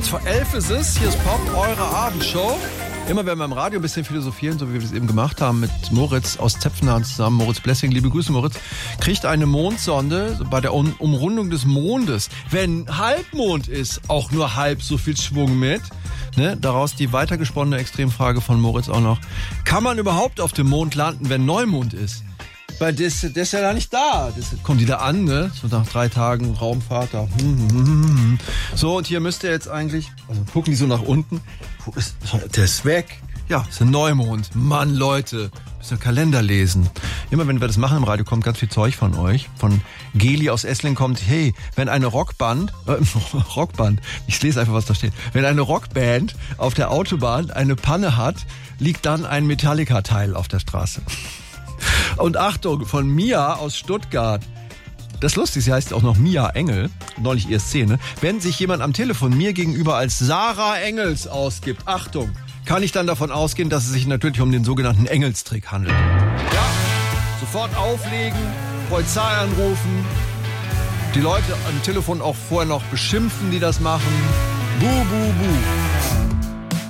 Kurz vor 11 ist es. Hier ist Pop, eure Abendshow. Immer wenn wir im Radio ein bisschen philosophieren, so wie wir es eben gemacht haben mit Moritz aus Zepfenhahn zusammen, Moritz Blessing, liebe Grüße Moritz, kriegt eine Mondsonde bei der Umrundung des Mondes, wenn Halbmond ist, auch nur halb so viel Schwung mit. Ne? Daraus die weitergesponnene Extremfrage von Moritz auch noch. Kann man überhaupt auf dem Mond landen, wenn Neumond ist? Weil das ist ja da nicht da. Das kommt die da an, ne? So nach 3 Tagen Raumfahrt da. So, und hier müsst ihr jetzt eigentlich, also gucken die so nach unten. Der ist weg. Ja, ist ein Neumond. Mann, Leute, müsst ihr Kalender lesen. Immer wenn wir das machen im Radio, kommt ganz viel Zeug von euch. Von Geli aus Esslingen kommt, hey, wenn eine Rockband, ich lese einfach, was da steht. Wenn eine Rockband auf der Autobahn eine Panne hat, liegt dann ein Metallica-Teil auf der Straße. Und Achtung, von Mia aus Stuttgart. Das Lustige, sie heißt auch noch Mia Engel, neulich ihr Szene. Wenn sich jemand am Telefon mir gegenüber als Sarah Engels ausgibt, Achtung, kann ich dann davon ausgehen, dass es sich natürlich um den sogenannten Engelstrick handelt. Ja, sofort auflegen, Polizei anrufen, die Leute am Telefon auch vorher noch beschimpfen, die das machen. Buh, buh, buh.